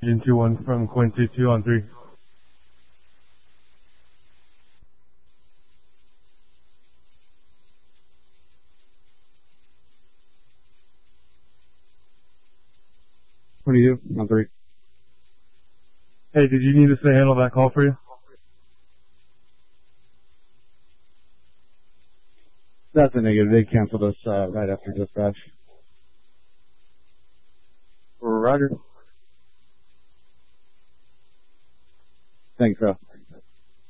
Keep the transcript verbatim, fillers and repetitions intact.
Engine two one from Quincy, two on three. twenty-two on three. Hey, did you need us to handle that call for you? That's a negative. They canceled us uh, right after dispatch. Roger. Thanks, bro.